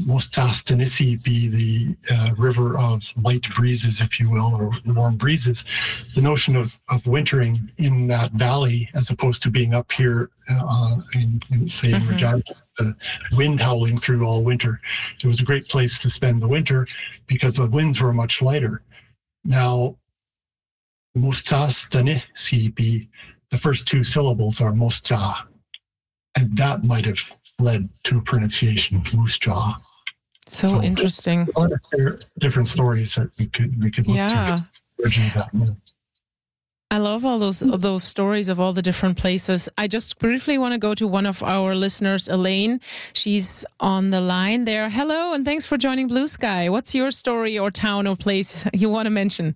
Mostastanisi be the river of light breezes, if you will, or warm breezes. The notion of wintering in that valley, as opposed to being up here in Regina, the wind howling through all winter. It was a great place to spend the winter because the winds were much lighter. Now, Mostastanisi, the first two syllables are Mosta, and that might have led to pronunciation Moose Jaw. So interesting. Different stories that we could look to originate that. I love all those stories of all the different places. I just briefly want to go to one of our listeners, Elaine. She's on the line there. Hello, and thanks for joining Blue Sky. What's your story or town or place you want to mention?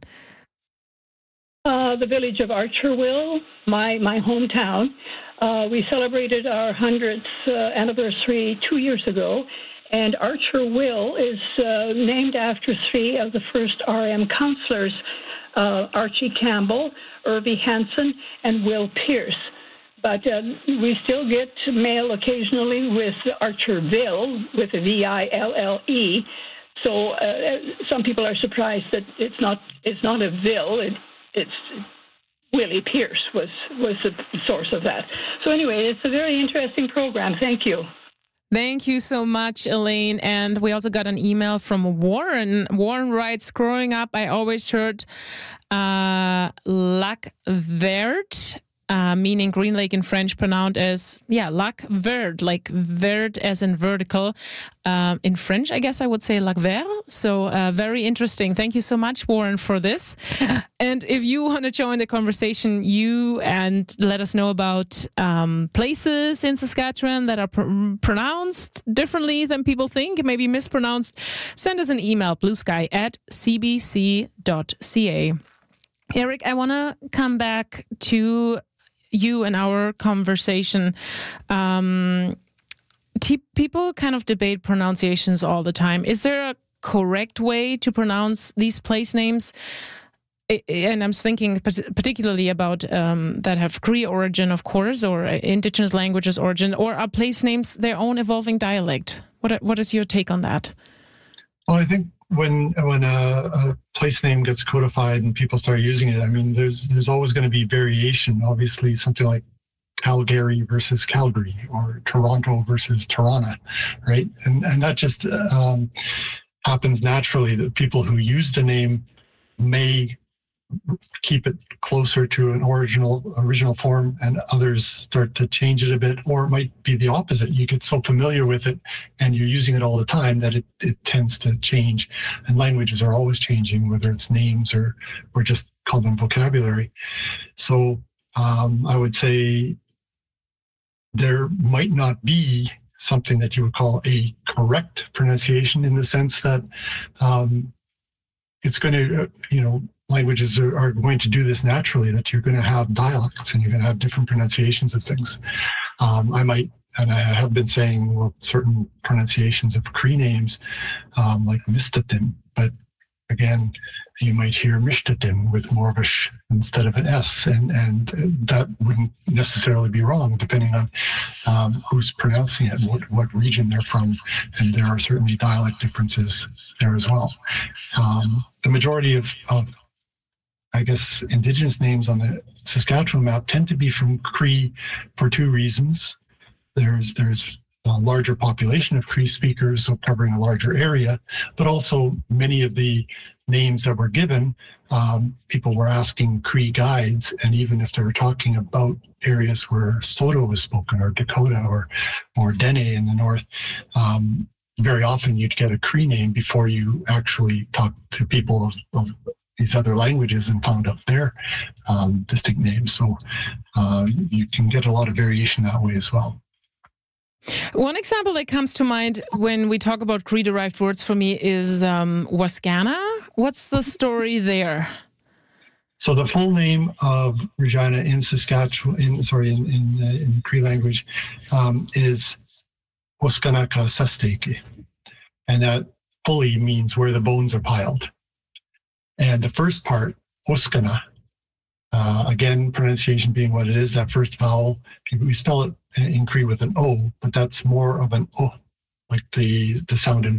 The village of Archerville, my hometown. We celebrated our 100th anniversary 2 years ago, and Archerville is named after three of the first RM counselors, Archie Campbell, Irvie Hansen, and Will Pierce. But we still get mail occasionally with Archerville, with a Ville. So some people are surprised that it's not a ville. It's Willie Pierce was the source of that. So anyway, it's a very interesting program. Thank you. Thank you so much, Elaine. And we also got an email from Warren. Warren writes, growing up, I always heard Lac Vert, meaning Green Lake in French, pronounced as, Lac Vert, like vert as in vertical. In French, I guess I would say Lac Vert. So very interesting. Thank you so much, Warren, for this. And if you want to join the conversation, and let us know about places in Saskatchewan that are pronounced differently than people think, maybe mispronounced, send us an email, bluesky@cbc.ca. Eric, I want to come back to you and our conversation. People kind of debate pronunciations all the time. Is there a correct way to pronounce these place names? And I'm thinking particularly about that have Cree origin, of course, or indigenous languages origin, or are place names their own evolving dialect? What is your take on that? Well, I think when a place name gets codified and people start using it, I mean, there's always going to be variation. Obviously, something like Calgary versus Calgary, or Toronto versus Toronto, right? And that just happens naturally. That people who use the name may keep it closer to an original form, and others start to change it a bit, or it might be the opposite. You get so familiar with it and you're using it all the time that it tends to change. And languages are always changing, whether it's names or just common vocabulary. So I would say there might not be something that you would call a correct pronunciation, in the sense that it's going to, languages are going to do this naturally, that you're going to have dialects and you're going to have different pronunciations of things. I might, and I have been saying, certain pronunciations of Cree names, like Mistatim, but again, you might hear Mishtatim with more of a sh instead of an s, and that wouldn't necessarily be wrong, depending on who's pronouncing it, what region they're from, and there are certainly dialect differences there as well. The majority of I guess Indigenous names on the Saskatchewan map tend to be from Cree for two reasons. There's a larger population of Cree speakers, so covering a larger area, but also many of the names that were given, people were asking Cree guides, and even if they were talking about areas where Saulteaux was spoken, or Dakota, or Dene in the north, very often you'd get a Cree name before you actually talk to people of these other languages and found out their distinct names. So you can get a lot of variation that way as well. One example that comes to mind when we talk about Cree-derived words for me is Wascana. What's the story there? So the full name of Regina in Saskatchewan, in Cree language, is Waskanaka Sasteke, and that fully means where the bones are piled. And the first part, Oskana, again, pronunciation being what it is, that first vowel, we spell it in Cree with an O, but that's more of an O, like the sound in